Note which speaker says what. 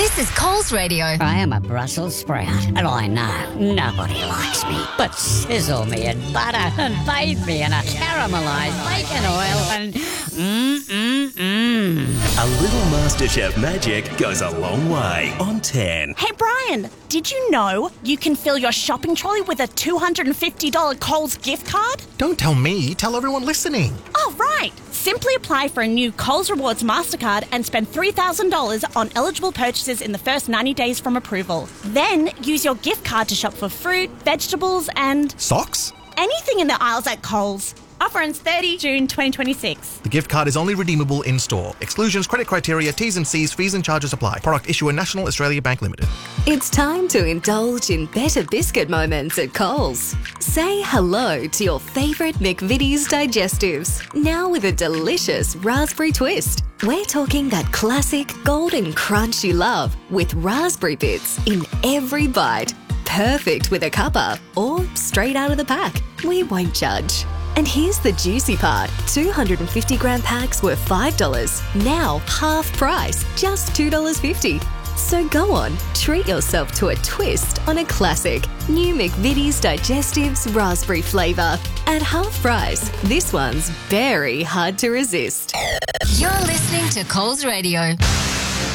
Speaker 1: This is Coles Radio.
Speaker 2: I am a Brussels sprout, and I know nobody likes me. But sizzle me in butter and bathe me in a caramelised bacon oil and
Speaker 3: A little MasterChef magic goes a long way on 10.
Speaker 4: Hey Brian, did you know you can fill your shopping trolley with a $250 Coles gift card?
Speaker 5: Don't tell me, tell everyone listening.
Speaker 4: Oh, right. Simply apply for a new Coles Rewards MasterCard and spend $3,000 on eligible purchases in the first 90 days from approval. Then use your gift card to shop for fruit, vegetables and
Speaker 5: Socks?
Speaker 4: anything in the aisles at Coles. Offer ends 30 June 2026.
Speaker 5: The gift card is only redeemable in store. Exclusions, credit criteria, T's and C's, fees and charges apply. Product issuer National Australia Bank Limited.
Speaker 6: It's time to indulge in better biscuit moments at Coles. Say hello to your favourite McVitie's digestives, now with a delicious raspberry twist. We're talking that classic golden crunch you love with raspberry bits in every bite. Perfect with a cuppa or straight out of the pack. We won't judge. And here's the juicy part. 250-gram packs were $5. Now half price, just $2.50. So go on, treat yourself to a twist on a classic. New McVitie's Digestives Raspberry flavour. At half price, this one's very hard to resist.
Speaker 1: You're listening to Coles Radio.